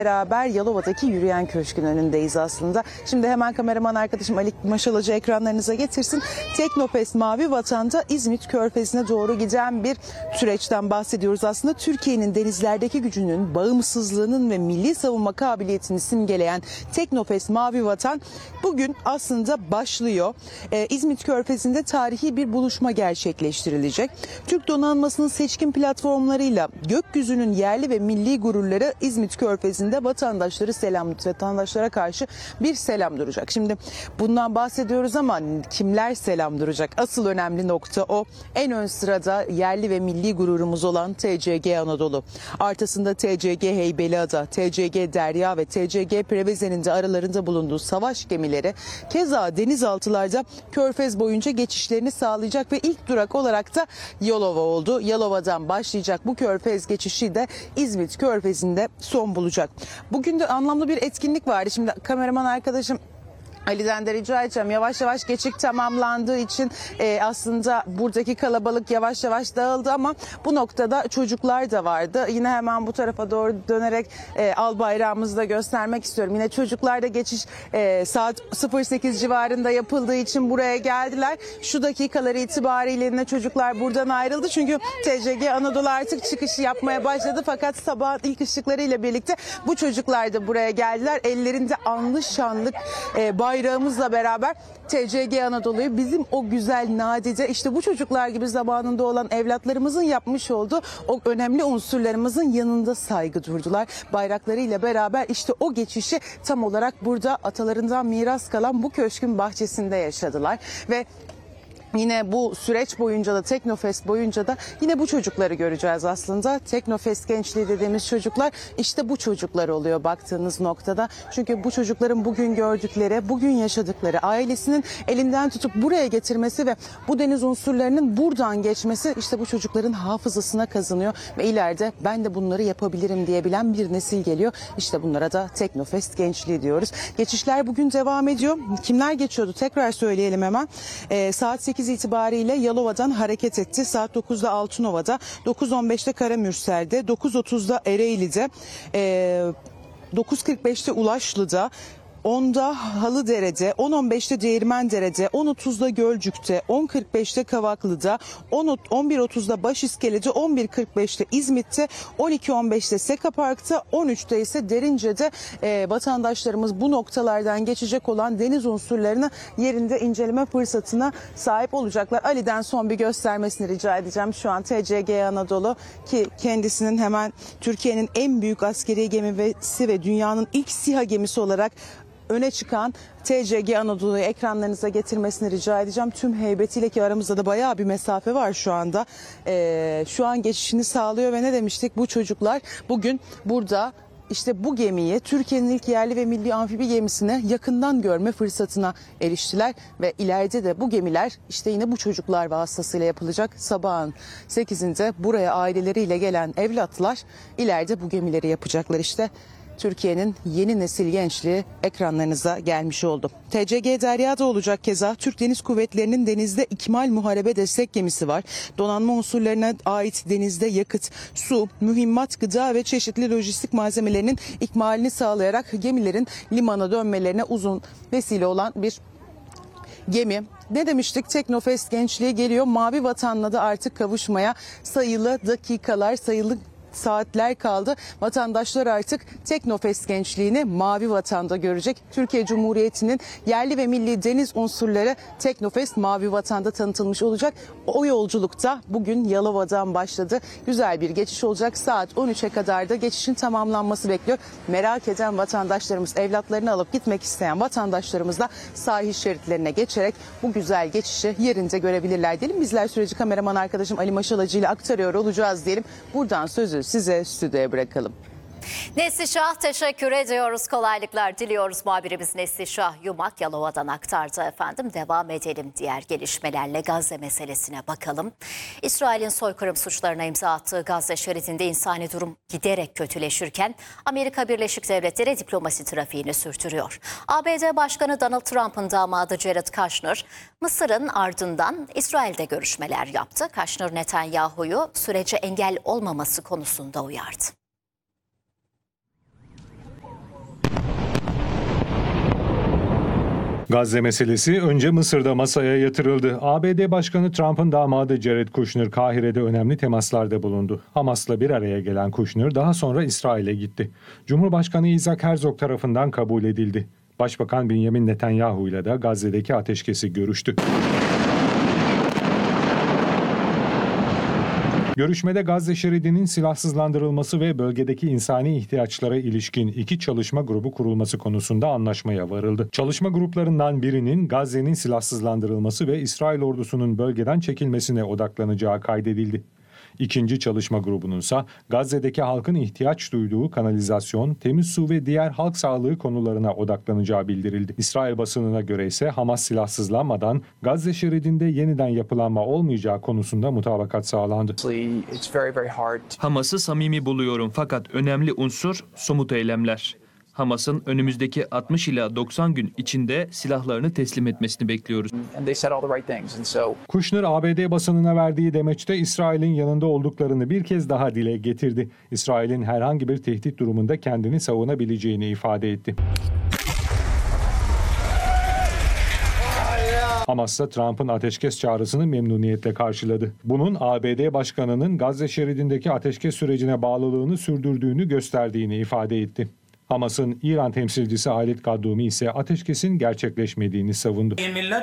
Beraber Yalova'daki Yürüyen Köşk'ün önündeyiz aslında. Şimdi hemen kameraman arkadaşım Ali Maşalacı ekranlarınıza getirsin. Teknofest Mavi Vatan'da İzmit Körfezi'ne doğru giden bir süreçten bahsediyoruz. Aslında Türkiye'nin denizlerdeki gücünün, bağımsızlığının ve milli savunma kabiliyetini simgeleyen Teknofest Mavi Vatan bugün aslında başlıyor. İzmit Körfezi'nde tarihi bir buluşma gerçekleştirilecek. Türk donanmasının seçkin platformlarıyla gökyüzünün yerli ve milli gururları İzmit Körfezi'nde vatandaşlara karşı bir selam duracak. Şimdi bundan bahsediyoruz ama kimler selam duracak? Asıl önemli nokta o. En ön sırada yerli ve milli gururumuz olan TCG Anadolu. Arkasında TCG Heybeliada, TCG Derya ve TCG Preveze'nin de aralarında bulunduğu savaş gemileri keza denizaltılarda Körfez boyunca geçişlerini sağlayacak ve ilk durak olarak da Yalova oldu. Yalova'dan başlayacak bu Körfez geçişi de İzmit Körfezi'nde son bulacak. Bugün de anlamlı bir etkinlik vardı. Şimdi kameraman arkadaşım Ali'den de rica edeceğim. Yavaş yavaş geçik tamamlandığı için aslında buradaki kalabalık yavaş yavaş dağıldı ama bu noktada çocuklar da vardı. Yine hemen bu tarafa doğru dönerek al bayrağımızı da göstermek istiyorum. Yine çocuklar da geçiş saat 08 civarında yapıldığı için buraya geldiler. Şu dakikaları itibariyle yine çocuklar buradan ayrıldı. Çünkü TCG Anadolu artık çıkışı yapmaya başladı. Fakat sabah ilk ışıklarıyla birlikte bu çocuklar da buraya geldiler. Ellerinde anlı şanlık bayrağımızla beraber TCG Anadolu'yu bizim o güzel nadide işte bu çocuklar gibi zamanında olan evlatlarımızın yapmış olduğu o önemli unsurlarımızın yanında saygı durdular. Bayraklarıyla beraber işte o geçişi tam olarak burada atalarından miras kalan bu köşkün bahçesinde yaşadılar ve yine bu süreç boyunca da Teknofest boyunca da yine bu çocukları göreceğiz aslında. Teknofest gençliği dediğimiz çocuklar işte bu çocuklar oluyor baktığınız noktada. Çünkü bu çocukların bugün gördükleri, bugün yaşadıkları, ailesinin elinden tutup buraya getirmesi ve bu deniz unsurlarının buradan geçmesi işte bu çocukların hafızasına kazanıyor. Ve ileride ben de bunları yapabilirim diyebilen bir nesil geliyor. İşte bunlara da Teknofest gençliği diyoruz. Geçişler bugün devam ediyor. Kimler geçiyordu? Tekrar söyleyelim hemen. Saat 8 itibariyle Yalova'dan hareket etti. Saat 9'da Altınova'da, 9.15'te Karamürsel'de, 9.30'da Ereğli'de, 9.45'te Ulaşlı'da, 10'da Halıdere'de, 10.15'te Değirmendere'de, 10.30'da Gölcük'te, 10.45'te Kavaklı'da, 11.30'da Başiskele'de, 11.45'te İzmit'te, 12.15'te Seka Park'ta, 13'te ise Derince'de vatandaşlarımız bu noktalardan geçecek olan deniz unsurlarını yerinde inceleme fırsatına sahip olacaklar. Ali'den son bir göstermesini rica edeceğim. Şu an TCG Anadolu ki kendisinin hemen Türkiye'nin en büyük askeri gemisi ve dünyanın ilk SİHA gemisi olarak öne çıkan TCG Anadolu'yu ekranlarınıza getirmesini rica edeceğim. Tüm heybetiyle ki aramızda da bayağı bir mesafe var şu anda. Şu an geçişini sağlıyor ve ne demiştik? Bu çocuklar bugün burada işte bu gemiyi Türkiye'nin ilk yerli ve milli amfibi gemisine yakından görme fırsatına eriştiler. Ve ileride de bu gemiler işte yine bu çocuklar vasıtasıyla yapılacak. Sabahın 8'inde buraya aileleriyle gelen evlatlar ileride bu gemileri yapacaklar işte. Türkiye'nin yeni nesil gençliği ekranlarınıza gelmiş oldu. TCG Derya'da olacak keza. Türk Deniz Kuvvetleri'nin denizde ikmal muharebe destek gemisi var. Donanma unsurlarına ait denizde yakıt, su, mühimmat, gıda ve çeşitli lojistik malzemelerinin ikmalini sağlayarak gemilerin limana dönmelerine uzun vesile olan bir gemi. Ne demiştik? Teknofest gençliği geliyor. Mavi Vatan'la da artık kavuşmaya sayılı dakikalar, sayılı saatler kaldı. Vatandaşlar artık Teknofest gençliğini Mavi Vatan'da görecek. Türkiye Cumhuriyeti'nin yerli ve milli deniz unsurları Teknofest Mavi Vatan'da tanıtılmış olacak. O yolculukta bugün Yalova'dan başladı. Güzel bir geçiş olacak. Saat 13'e kadar da geçişin tamamlanması bekliyor. Merak eden vatandaşlarımız, evlatlarını alıp gitmek isteyen vatandaşlarımız da sahil şeritlerine geçerek bu güzel geçişi yerinde görebilirler diyelim. Bizler süreci kameraman arkadaşım Ali Maşalacı ile aktarıyor olacağız diyelim. Buradan sözü size stüdyoya bırakalım. Neslişah teşekkür ediyoruz. Kolaylıklar diliyoruz. Muhabirimiz Neslişah Yumak Yalova'dan aktardı efendim. Devam edelim diğer gelişmelerle Gazze meselesine bakalım. İsrail'in soykırım suçlarına imza attığı Gazze şeridinde insani durum giderek kötüleşirken Amerika Birleşik Devletleri diplomasi trafiğini sürdürüyor. ABD Başkanı Donald Trump'ın damadı Jared Kushner, Mısır'ın ardından İsrail'de görüşmeler yaptı. Kushner Netanyahu'yu sürece engel olmaması konusunda uyardı. Gazze meselesi önce Mısır'da masaya yatırıldı. ABD Başkanı Trump'ın damadı Jared Kushner Kahire'de önemli temaslarda bulundu. Hamas'la bir araya gelen Kushner daha sonra İsrail'e gitti. Cumhurbaşkanı Isaac Herzog tarafından kabul edildi. Başbakan Benjamin Netanyahu ile de Gazze'deki ateşkesi görüştü. Görüşmede Gazze şeridinin silahsızlandırılması ve bölgedeki insani ihtiyaçlara ilişkin 2 çalışma grubu kurulması konusunda anlaşmaya varıldı. Çalışma gruplarından birinin Gazze'nin silahsızlandırılması ve İsrail ordusunun bölgeden çekilmesine odaklanacağı kaydedildi. İkinci çalışma grubununsa Gazze'deki halkın ihtiyaç duyduğu kanalizasyon, temiz su ve diğer halk sağlığı konularına odaklanacağı bildirildi. İsrail basınına göre ise Hamas silahsızlanmadan Gazze şeridinde yeniden yapılanma olmayacağı konusunda mutabakat sağlandı. Hamas'ı samimi buluyorum fakat önemli unsur somut eylemler. Hamas'ın önümüzdeki 60 ila 90 gün içinde silahlarını teslim etmesini bekliyoruz. Kushner ABD basınına verdiği demeçte İsrail'in yanında olduklarını bir kez daha dile getirdi. İsrail'in herhangi bir tehdit durumunda kendini savunabileceğini ifade etti. Hamas da Trump'ın ateşkes çağrısını memnuniyetle karşıladı. Bunun ABD Başkanı'nın Gazze şeridindeki ateşkes sürecine bağlılığını sürdürdüğünü gösterdiğini ifade etti. Hamas'ın İran temsilcisi Halit Kadumi ise ateşkesin gerçekleşmediğini savundu.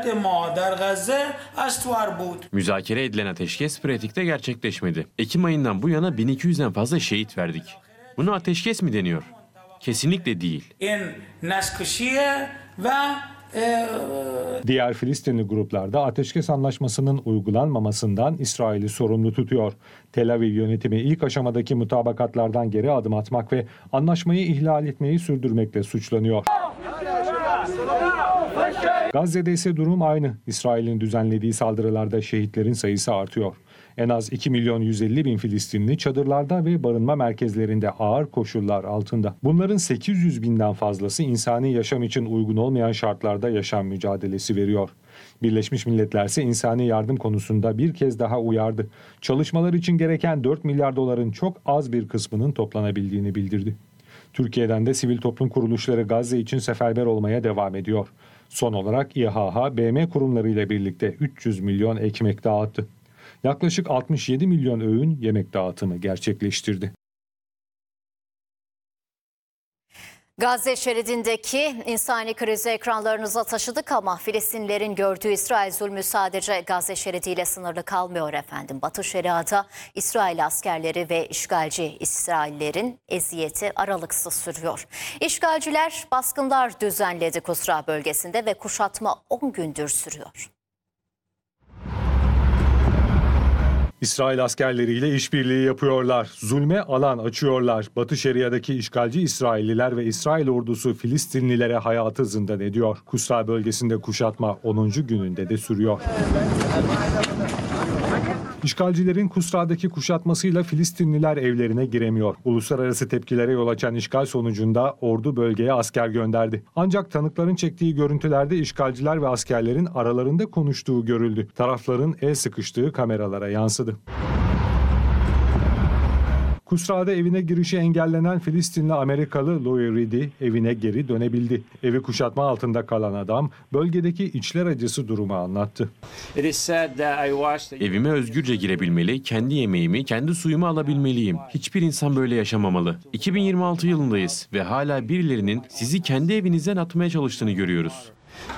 Müzakere edilen ateşkes pratikte gerçekleşmedi. Ekim ayından bu yana 1200'den fazla şehit verdik. Buna ateşkes mi deniyor? Kesinlikle değil. Diğer Filistinli gruplar da ateşkes anlaşmasının uygulanmamasından İsrail'i sorumlu tutuyor. Tel Aviv yönetimi ilk aşamadaki mutabakatlardan geri adım atmak ve anlaşmayı ihlal etmeyi sürdürmekle suçlanıyor. Gazze'de ise durum aynı. İsrail'in düzenlediği saldırılarda şehitlerin sayısı artıyor. En az 2.150.000 Filistinli çadırlarda ve barınma merkezlerinde ağır koşullar altında. Bunların 800.000'den fazlası insani yaşam için uygun olmayan şartlarda yaşam mücadelesi veriyor. Birleşmiş Milletler ise insani yardım konusunda bir kez daha uyardı. Çalışmalar için gereken 4 milyar doların çok az bir kısmının toplanabildiğini bildirdi. Türkiye'den de sivil toplum kuruluşları Gazze için seferber olmaya devam ediyor. Son olarak İHH, BM kurumlarıyla birlikte 300 milyon ekmek dağıttı. Yaklaşık 67 milyon öğün yemek dağıtımı gerçekleştirdi. Gazze şeridindeki insani krizi ekranlarınıza taşıdık ama Filistinlilerin gördüğü İsrail zulmü sadece Gazze şeridiyle sınırlı kalmıyor efendim. Batı Şeria'da İsrail askerleri ve işgalci İsraillerin eziyeti aralıksız sürüyor. İşgalciler baskınlar düzenledi Kusra bölgesinde ve kuşatma 10 gündür sürüyor. İsrail askerleriyle işbirliği yapıyorlar. Zulme alan açıyorlar. Batı Şeria'daki işgalci İsrailliler ve İsrail ordusu Filistinlilere hayatı zindan ediyor. Kusra bölgesinde kuşatma 10. gününde de sürüyor. İşgalcilerin Kusra'daki kuşatmasıyla Filistinliler evlerine giremiyor. Uluslararası tepkilere yol açan işgal sonucunda ordu bölgeye asker gönderdi. Ancak tanıkların çektiği görüntülerde işgalciler ve askerlerin aralarında konuştuğu görüldü. Tarafların el sıkıştığı kameralara yansıdı. Kusra'da evine girişi engellenen Filistinli Amerikalı Louis Reedy evine geri dönebildi. Evi kuşatma altında kalan adam bölgedeki içler acısı durumu anlattı. Evime özgürce girebilmeli, kendi yemeğimi, kendi suyumu alabilmeliyim. Hiçbir insan böyle yaşamamalı. 2026 yılındayız ve hala birilerinin sizi kendi evinizden atmaya çalıştığını görüyoruz.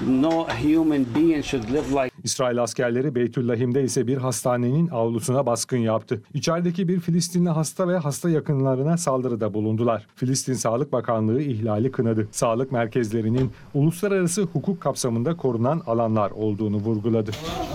İsrail askerleri Beytüllahim'de ise bir hastanenin avlusuna baskın yaptı. İçerideki bir Filistinli hasta ve hasta yakınlarına saldırıda bulundular. Filistin Sağlık Bakanlığı ihlali kınadı. Sağlık merkezlerinin uluslararası hukuk kapsamında korunan alanlar olduğunu vurguladı.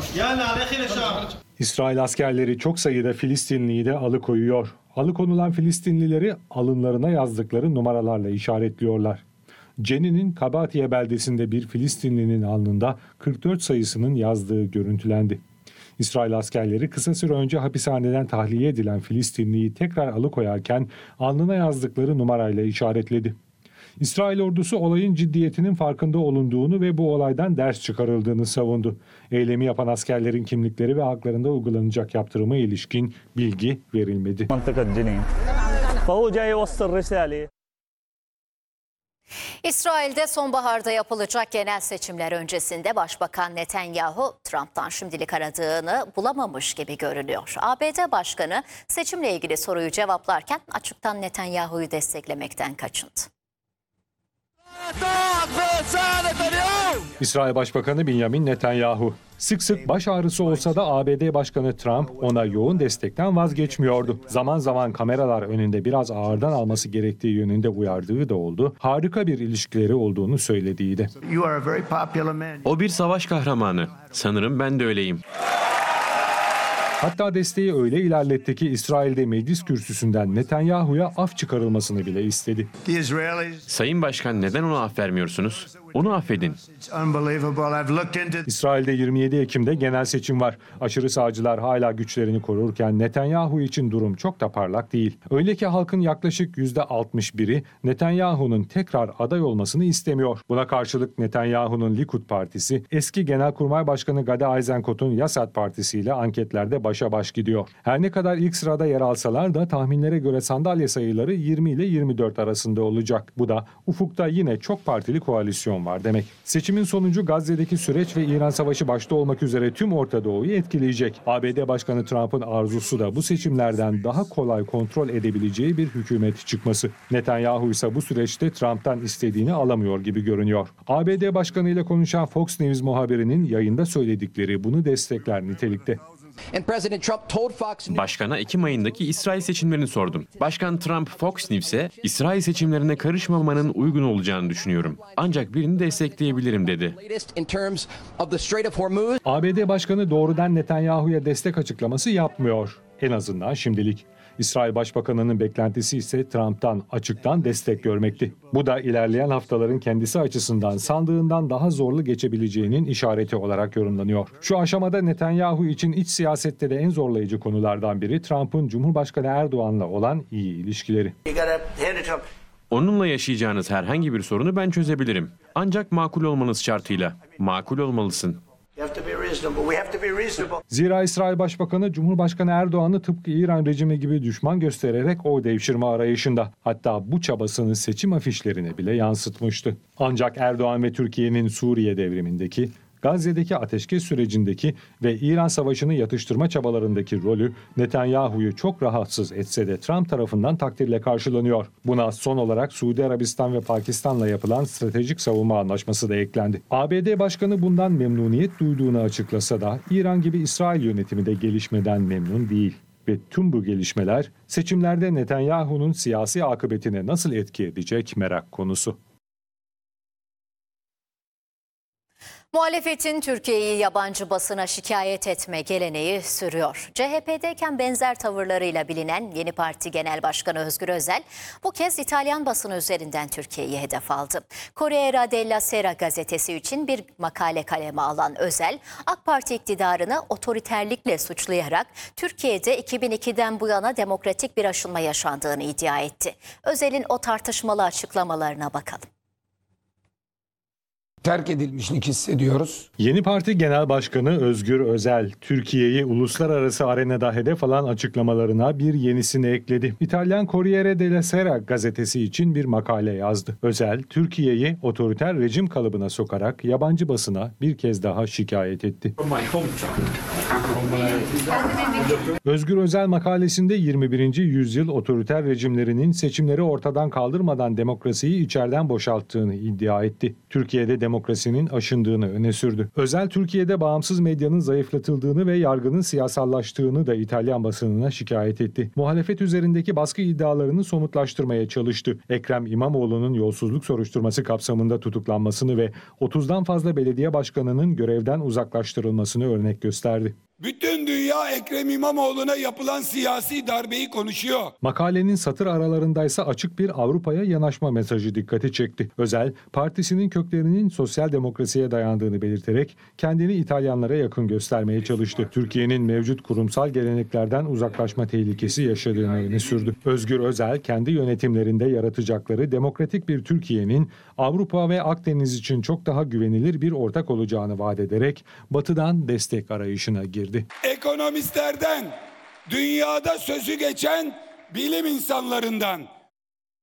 İsrail askerleri çok sayıda Filistinliyi de alıkoyuyor. Alıkonulan Filistinlileri alınlarına yazdıkları numaralarla işaretliyorlar. Ceni'nin Kabatiye beldesinde bir Filistinlinin alnında 44 sayısının yazdığı görüntülendi. İsrail askerleri kısa süre önce hapishaneden tahliye edilen Filistinliyi tekrar alıkoyarken alnına yazdıkları numarayla işaretledi. İsrail ordusu olayın ciddiyetinin farkında olunduğunu ve bu olaydan ders çıkarıldığını savundu. Eylemi yapan askerlerin kimlikleri ve haklarında uygulanacak yaptırıma ilişkin bilgi verilmedi. İsrail'de sonbaharda yapılacak genel seçimler öncesinde Başbakan Netanyahu Trump'tan şimdilik aradığını bulamamış gibi görünüyor. ABD Başkanı seçimle ilgili soruyu cevaplarken açıktan Netanyahu'yu desteklemekten kaçındı. İsrail Başbakanı Benjamin Netanyahu. Sık sık baş ağrısı olsa da ABD Başkanı Trump ona yoğun destekten vazgeçmiyordu. Zaman zaman kameralar önünde biraz ağırdan alması gerektiği yönünde uyardığı da oldu. Harika bir ilişkileri olduğunu söylediği de. O bir savaş kahramanı. Sanırım ben de öyleyim. Hatta desteği öyle ilerletti ki İsrail'de meclis kürsüsünden Netanyahu'ya af çıkarılmasını bile istedi. Sayın Başkan, neden ona af vermiyorsunuz? Onu affedin. İsrail'de 27 Ekim'de genel seçim var. Aşırı sağcılar hala güçlerini korurken Netanyahu için durum çok da parlak değil. Öyle ki halkın yaklaşık %61'i Netanyahu'nun tekrar aday olmasını istemiyor. Buna karşılık Netanyahu'nun Likud Partisi, eski Genelkurmay Başkanı Gadi Eisenkot'un Yasat Partisi ile anketlerde başa baş gidiyor. Her ne kadar ilk sırada yer alsalar da tahminlere göre sandalye sayıları 20 ile 24 arasında olacak. Bu da ufukta yine çok partili koalisyon var demek. Seçimin sonucu Gazze'deki süreç ve İran Savaşı başta olmak üzere tüm Orta Doğu'yu etkileyecek. ABD Başkanı Trump'ın arzusu da bu seçimlerden daha kolay kontrol edebileceği bir hükümet çıkması. Netanyahu ise bu süreçte Trump'tan istediğini alamıyor gibi görünüyor. ABD Başkanı ile konuşan Fox News muhabirinin yayında söyledikleri bunu destekler nitelikte. Başkana Ekim ayındaki İsrail seçimlerini sordum. Başkan Trump Fox News'e İsrail seçimlerine karışmamanın uygun olacağını düşünüyorum. Ancak birini destekleyebilirim dedi. ABD Başkanı doğrudan Netanyahu'ya destek açıklaması yapmıyor. En azından şimdilik. İsrail Başbakanı'nın beklentisi ise Trump'tan açıktan destek görmekti. Bu da ilerleyen haftaların kendisi açısından sandığından daha zorlu geçebileceğinin işareti olarak yorumlanıyor. Şu aşamada Netanyahu için iç siyasette de en zorlayıcı konulardan biri Trump'ın Cumhurbaşkanı Erdoğan'la olan iyi ilişkileri. Onunla yaşayacağınız herhangi bir sorunu ben çözebilirim. Ancak makul olmanız şartıyla. Makul olmalısın. Zira İsrail Başbakanı Cumhurbaşkanı Erdoğan'ı tıpkı İran rejimi gibi düşman göstererek oy devşirme arayışında. Hatta bu çabasını seçim afişlerine bile yansıtmıştı. Ancak Erdoğan ve Türkiye'nin Suriye devrimindeki, Gazze'deki ateşkes sürecindeki ve İran Savaşı'nı yatıştırma çabalarındaki rolü Netanyahu'yu çok rahatsız etse de Trump tarafından takdirle karşılanıyor. Buna son olarak Suudi Arabistan ve Pakistan'la yapılan stratejik savunma anlaşması da eklendi. ABD Başkanı bundan memnuniyet duyduğunu açıklasa da İran gibi İsrail yönetimi de gelişmeden memnun değil. Ve tüm bu gelişmeler seçimlerde Netanyahu'nun siyasi akıbetine nasıl etki edecek merak konusu. Muhalefetin Türkiye'yi yabancı basına şikayet etme geleneği sürüyor. CHP'deyken benzer tavırlarıyla bilinen Yeni Parti Genel Başkanı Özgür Özel bu kez İtalyan basını üzerinden Türkiye'yi hedef aldı. Corriere della Sera gazetesi için bir makale kaleme alan Özel, AK Parti iktidarını otoriterlikle suçlayarak Türkiye'de 2002'den bu yana demokratik bir aşınma yaşandığını iddia etti. Özel'in o tartışmalı açıklamalarına bakalım. Terk edilmişlik hissediyoruz. Yeni Parti Genel Başkanı Özgür Özel, Türkiye'yi uluslararası arenada hedef alan açıklamalarına bir yenisini ekledi. İtalyan Corriere della Sera gazetesi için bir makale yazdı. Özel, Türkiye'yi otoriter rejim kalıbına sokarak yabancı basına bir kez daha şikayet etti. Özgür Özel makalesinde 21. yüzyıl otoriter rejimlerinin seçimleri ortadan kaldırmadan demokrasiyi içeriden boşalttığını iddia etti. Türkiye'de demokrasinin aşındığını öne sürdü. Özel, Türkiye'de bağımsız medyanın zayıflatıldığını ve yargının siyasallaştığını da İtalyan basınına şikayet etti. Muhalefet üzerindeki baskı iddialarını somutlaştırmaya çalıştı. Ekrem İmamoğlu'nun yolsuzluk soruşturması kapsamında tutuklanmasını ve 30'dan fazla belediye başkanının görevden uzaklaştırılmasını örnek gösterdi. Bütün dünya Ekrem İmamoğlu'na yapılan siyasi darbeyi konuşuyor. Makalenin satır aralarındaysa açık bir Avrupa'ya yanaşma mesajı dikkati çekti. Özel, partisinin köklerinin sosyal demokrasiye dayandığını belirterek kendini İtalyanlara yakın göstermeye çalıştı. Türkiye'nin mevcut kurumsal geleneklerden uzaklaşma tehlikesi yaşadığını öne sürdü. Özgür Özel, kendi yönetimlerinde yaratacakları demokratik bir Türkiye'nin Avrupa ve Akdeniz için çok daha güvenilir bir ortak olacağını vaat ederek Batı'dan destek arayışına girdi. Ekonomistlerden, dünyada sözü geçen bilim insanlarından,